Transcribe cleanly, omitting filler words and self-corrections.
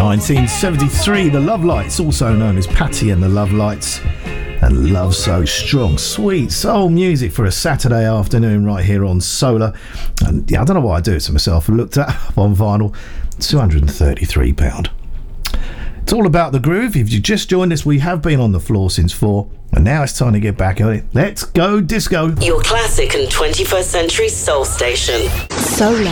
1973, The Love Lights, also known as Patty and the Love Lights, and Love So Strong. Sweet soul music for a Saturday afternoon right here on Solar. And yeah, I don't know why I do it to myself. I looked it up on vinyl, £233. It's all about the groove. If you just joined us, we have been on the floor since 4, and now it's time to get back on it. Let's go disco. Your classic and 21st century soul station. Solar.